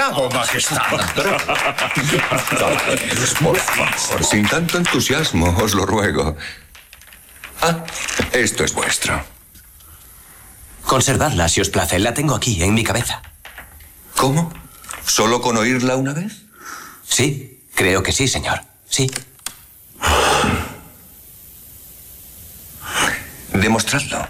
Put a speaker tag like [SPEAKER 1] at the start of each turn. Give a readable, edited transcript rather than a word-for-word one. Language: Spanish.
[SPEAKER 1] Oh, majestad.
[SPEAKER 2] Por favor, sin tanto entusiasmo, os lo ruego. Ah, esto es vuestro.
[SPEAKER 3] Conservadla, si os place. La tengo aquí, en mi cabeza.
[SPEAKER 2] ¿Cómo? ¿Solo con oírla una vez?
[SPEAKER 3] Sí, creo que sí, señor. Sí.
[SPEAKER 2] Demostradlo.